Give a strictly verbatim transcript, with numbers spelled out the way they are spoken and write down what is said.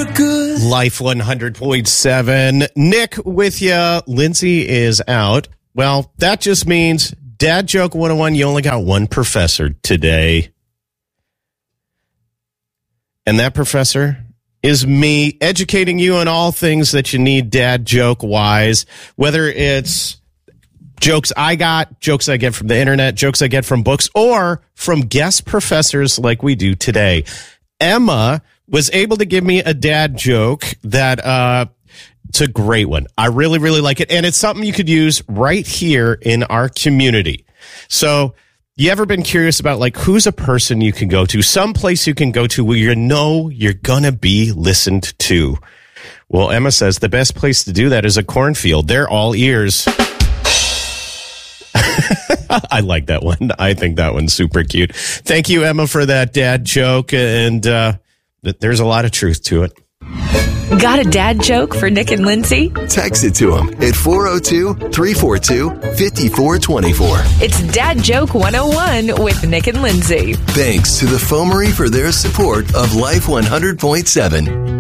good. Life one hundred point seven. Nick with you. Lindsay is out. Well, that just means Dad Joke one oh one, you only got one professor today. And that professor is me, educating you on all things that you need dad joke wise, whether it's jokes I got, jokes I get from the internet, jokes I get from books, or from guest professors like we do today. Emma was able to give me a dad joke that uh it's a great one. I really, really like it. And it's something you could use right here in our community. So you ever been curious about, like, who's a person you can go to, some place you can go to where you know you're going to be listened to? Well, Emma says the best place to do that is a cornfield. They're all ears. I like that one. I think that one's super cute. Thank you, Emma, for that dad joke. And uh, there's a lot of truth to it. Got a dad joke for Nick and Lindsay? Text it to them at four oh two, three four two, five four two four. It's Dad Joke one oh one with Nick and Lindsay. Thanks to the Foamery for their support of Life one hundred point seven.